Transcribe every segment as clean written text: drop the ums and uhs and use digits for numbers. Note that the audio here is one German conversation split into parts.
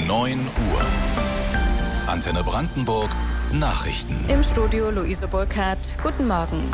9 Uhr. Antenne Brandenburg Nachrichten. Im Studio Luise Burkhardt. Guten Morgen.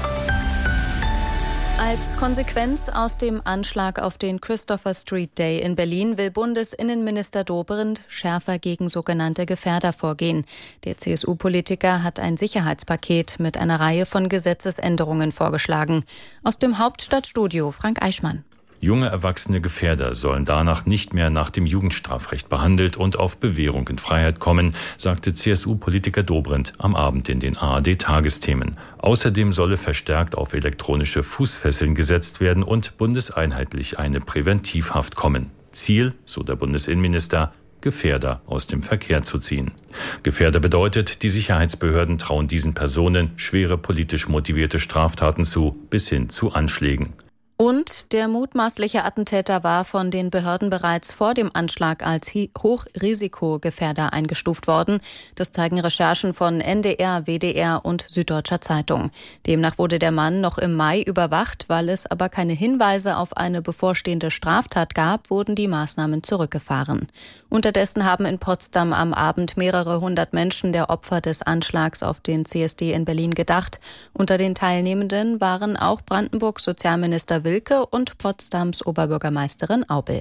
Als Konsequenz aus dem Anschlag auf den Christopher Street Day in Berlin will Bundesinnenminister Dobrindt schärfer gegen sogenannte Gefährder vorgehen. Der CSU-Politiker hat ein Sicherheitspaket mit einer Reihe von Gesetzesänderungen vorgeschlagen. Aus dem Hauptstadtstudio Frank Eichmann. Junge erwachsene Gefährder sollen danach nicht mehr nach dem Jugendstrafrecht behandelt und auf Bewährung in Freiheit kommen, sagte CSU-Politiker Dobrindt am Abend in den ARD-Tagesthemen. Außerdem solle verstärkt auf elektronische Fußfesseln gesetzt werden und bundeseinheitlich eine Präventivhaft kommen. Ziel, so der Bundesinnenminister, Gefährder aus dem Verkehr zu ziehen. Gefährder bedeutet, die Sicherheitsbehörden trauen diesen Personen schwere politisch motivierte Straftaten zu, bis hin zu Anschlägen. Und der mutmaßliche Attentäter war von den Behörden bereits vor dem Anschlag als Hochrisikogefährder eingestuft worden. Das zeigen Recherchen von NDR, WDR und Süddeutscher Zeitung. Demnach wurde der Mann noch im Mai überwacht. Weil es aber keine Hinweise auf eine bevorstehende Straftat gab, wurden die Maßnahmen zurückgefahren. Unterdessen haben in Potsdam am Abend mehrere hundert Menschen der Opfer des Anschlags auf den CSD in Berlin gedacht. Unter den Teilnehmenden waren auch Brandenburgs Sozialminister Wilke und Potsdams Oberbürgermeisterin Aubel.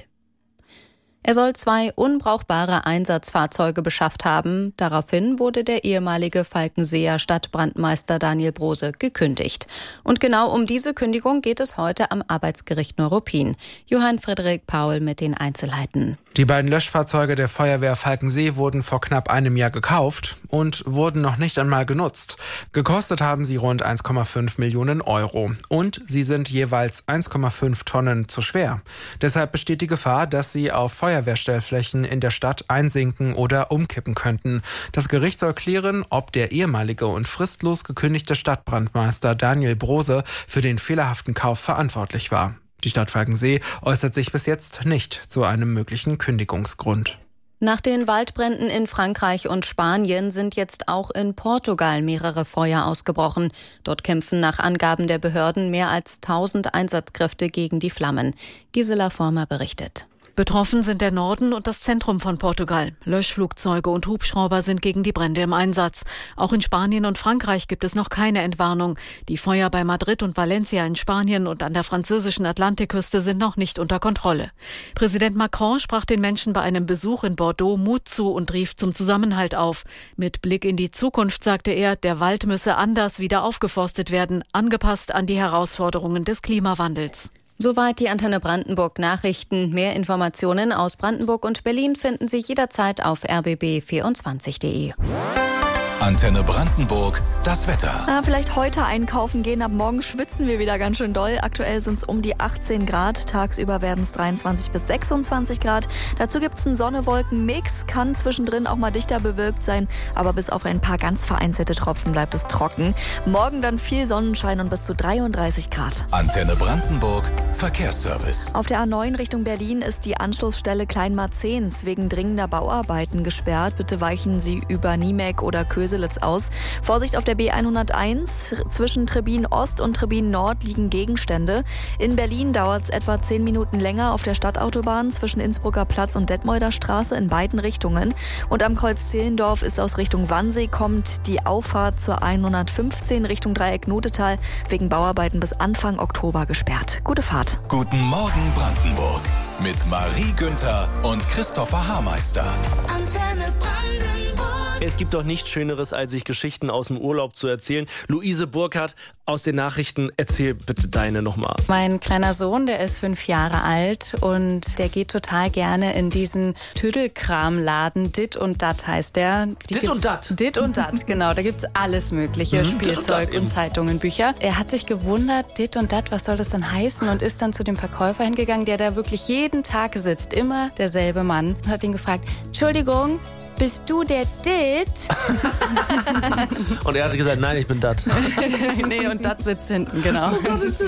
Er soll 2 unbrauchbare Einsatzfahrzeuge beschafft haben. Daraufhin wurde der ehemalige Falkenseer Stadtbrandmeister Daniel Brose gekündigt. Und genau um diese Kündigung geht es heute am Arbeitsgericht Neuruppin. Johann Frederik Paul mit den Einzelheiten. Die beiden Löschfahrzeuge der Feuerwehr Falkensee wurden vor knapp einem Jahr gekauft und wurden noch nicht einmal genutzt. Gekostet haben sie rund 1,5 Millionen Euro und sie sind jeweils 1,5 Tonnen zu schwer. Deshalb besteht die Gefahr, dass sie auf Feuerwehrstellflächen in der Stadt einsinken oder umkippen könnten. Das Gericht soll klären, ob der ehemalige und fristlos gekündigte Stadtbrandmeister Daniel Brose für den fehlerhaften Kauf verantwortlich war. Die Stadt Falkensee äußert sich bis jetzt nicht zu einem möglichen Kündigungsgrund. Nach den Waldbränden in Frankreich und Spanien sind jetzt auch in Portugal mehrere Feuer ausgebrochen. Dort kämpfen nach Angaben der Behörden mehr als 1000 Einsatzkräfte gegen die Flammen. Gisela Former berichtet. Betroffen sind der Norden und das Zentrum von Portugal. Löschflugzeuge und Hubschrauber sind gegen die Brände im Einsatz. Auch in Spanien und Frankreich gibt es noch keine Entwarnung. Die Feuer bei Madrid und Valencia in Spanien und an der französischen Atlantikküste sind noch nicht unter Kontrolle. Präsident Macron sprach den Menschen bei einem Besuch in Bordeaux Mut zu und rief zum Zusammenhalt auf. Mit Blick in die Zukunft sagte er, der Wald müsse anders wieder aufgeforstet werden, angepasst an die Herausforderungen des Klimawandels. Soweit die Antenne Brandenburg Nachrichten. Mehr Informationen aus Brandenburg und Berlin finden Sie jederzeit auf rbb24.de. Antenne Brandenburg, das Wetter. Vielleicht heute einkaufen gehen, ab morgen schwitzen wir wieder ganz schön doll. Aktuell sind es um die 18 Grad, tagsüber werden es 23 bis 26 Grad. Dazu gibt es einen Sonne-Wolken-Mix, kann zwischendrin auch mal dichter bewölkt sein, aber bis auf ein paar ganz vereinzelte Tropfen bleibt es trocken. Morgen dann viel Sonnenschein und bis zu 33 Grad. Antenne Brandenburg, Verkehrsservice. Auf der A9 Richtung Berlin ist die Anschlussstelle Kleinmarzens wegen dringender Bauarbeiten gesperrt. Bitte weichen Sie über Niemek oder Köselitz aus. Vorsicht auf der B101. Zwischen Trebin Ost und Trebin Nord liegen Gegenstände. In Berlin dauert es etwa 10 Minuten länger auf der Stadtautobahn zwischen Innsbrucker Platz und Detmolder Straße in beiden Richtungen. Und am Kreuz Zehlendorf ist aus Richtung Wannsee kommt die Auffahrt zur 115 Richtung Dreieck Notetal wegen Bauarbeiten bis Anfang Oktober gesperrt. Gute Fahrt. Guten Morgen Brandenburg mit Marie Günther und Christopher Haarmeister. Antenne Brandenburg. Es gibt doch nichts Schöneres, als sich Geschichten aus dem Urlaub zu erzählen. Luise Burkhardt aus den Nachrichten, erzähl bitte deine nochmal. Mein kleiner Sohn, der ist 5 Jahre alt und der geht total gerne in diesen Tüdelkramladen. Dit und Dat heißt der. Dit und Dat? Dit und Dat, genau. Da gibt's alles mögliche, Spielzeug und Zeitungen, Bücher. Er hat sich gewundert, Dit und Dat, was soll das denn heißen? Und ist dann zu dem Verkäufer hingegangen, der da wirklich jeden Tag sitzt. Immer derselbe Mann. Und hat ihn gefragt, Entschuldigung, bist du der Dit? Und er hat gesagt, nein, ich bin Dat. Nee, und Dat sitzt hinten, genau.